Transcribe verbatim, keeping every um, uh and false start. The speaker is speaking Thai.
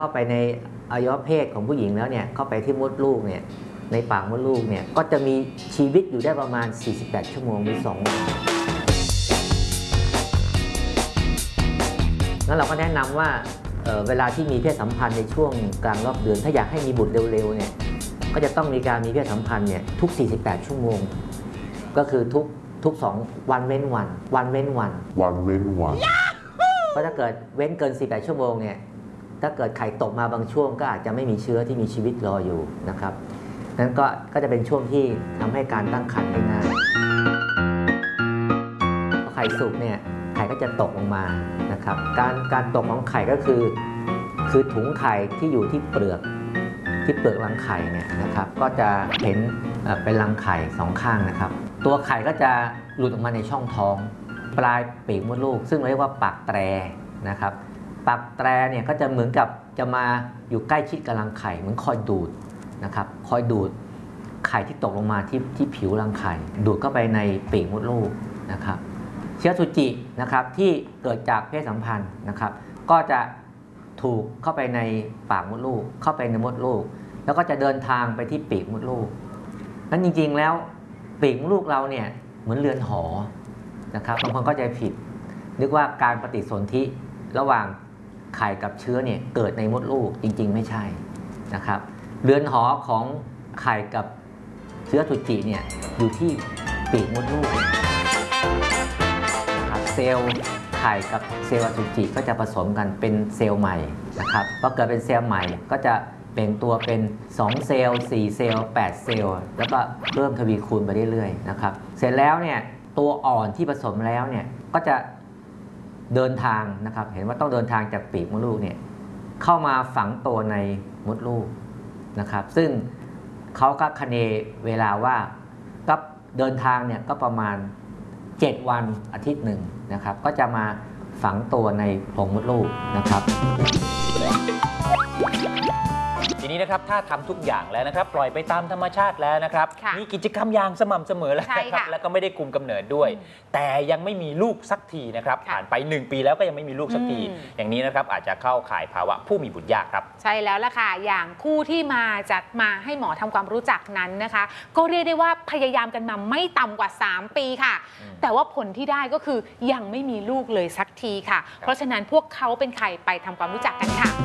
เข้าไปในอวัยวะเพศของผู้หญิงแล้วเนี่ยเข้าไปที่มดลูกเนี่ยในปากมดลูกเนี่ยก็จะมีชีวิตอยู่ได้ประมาณสี่สิบแปดชั่วโมงหรือสองวันแล้วเราก็แนะนำว่า เ, เวลาที่มีเพศสัมพันธ์ในช่วงกลางรอบเดือนถ้าอยากให้มีบุตรเร็วๆเนี่ยก็จะต้องมีการมีเพศสัมพันธ์เนี่ยทุกสี่สิบแปดชั่วโมงก็คือทุกทุกสองวันเว้นวันวันเว้นวันวันเว้นวันเพราะถ้าเกิดเว้นเกินสี่สิบแปดชั่วโมงเนี่ยถ้าเกิดไข่ตกมาบางช่วงก็อาจจะไม่มีเชื้อที่มีชีวิตรออยู่นะครับนั้นก็ก็จะเป็นช่วงที่ทำให้การตั้งครรภ์ไม่ง่ายพอไข่สุกเนี่ยไข่ก็จะตกลงมานะครับการการตกของไข่ก็คือคือถุงไข่ที่อยู่ที่เปลือกที่เปลือกรังไข่เนี่ยนะครับก็จะเห็นเป็นรังไข่สองข้างนะครับตัวไข่ก็จะหลุดออกมาในช่องท้องปลายปีกมดลูกซึ่งเรียกว่าปากแตรนะครับปากแตรเนี่ยก็จะเหมือนกับจะมาอยู่ใกล้ชิดกับรังไข่เหมือนคอยดูดนะครับคอยดูดไข่ที่ตกลงมาที่ที่ผิวรังไข่ดูดเข้าไปในปีกมดลูกนะครับเชื้ออสุจินะครับที่เกิดจากเพศสัมพันธ์นะครับก็จะถูกเข้าไปในปากมดลูกเข้าไปในมดลูกแล้วก็จะเดินทางไปที่ปีกมดลูกนั้นจริงๆแล้วปีกมดลูกเราเนี่ยเหมือนเรือนหอนะครับบางคนเข้าใจผิดนึกว่าการปฏิสนธิระหว่างไข่กับเชื้อเนี่ยเกิดในมดลูกจริงๆไม่ใช่นะครับเรือนหอของไข่กับเชื้ออสุจิเนี่ยอยู่ที่ปีกมดลูกนะครับเซลล์ไข่กับเซลล์อสุจิก็จะผสมกันเป็นเซลล์ใหม่นะครับพอเกิดเป็นเซลล์ใหม่ก็จะเปลี่ยนตัวเป็นสองเซลล์สี่เซลล์แปดเซลล์แล้วก็เริ่มทวีคูณไปเรื่อยๆนะครับเสร็จแล้วเนี่ยตัวอ่อนที่ผสมแล้วเนี่ยก็จะเดินทางนะครับเห็นว่าต้องเดินทางจากปีกมดลูกเนี่ยเข้ามาฝังตัวในมดลูกนะครับซึ่งเขาก็คเนเวลาว่าก็เดินทางเนี่ยก็ประมาณเจ็ดวันอาทิตย์หนึ่งนะครับก็จะมาฝังตัวในโพรงมดลูกนะครับทีนี้นะครับถ้าทำทุกอย่างแล้วนะครับปล่อยไปตามธรรมชาติแล้วนะครับมีกิจกรรมอย่างสม่ำเสมอแล้วนะครับแล้วก็ไม่ได้คุมกำเนิดด้วยแต่ยังไม่มีลูกสักทีนะครับผ่านไปหนึ่งปีแล้วก็ยังไม่มีลูกสักทีอย่างนี้นะครับอาจจะเข้าข่ายภาวะผู้มีบุตรยากครับใช่แล้วล่ะค่ะอย่างคู่ที่มาจัดมาให้หมอทำความรู้จักนั้นนะคะก็เรียกได้ว่าพยายามกันมาไม่ต่ำกว่าสามปีค่ะแต่ว่าผลที่ได้ก็คือยังไม่มีลูกเลยสักทีค่ะเพราะฉะนั้นพวกเขาเป็นใครไปทำความรู้จักกันค่ะ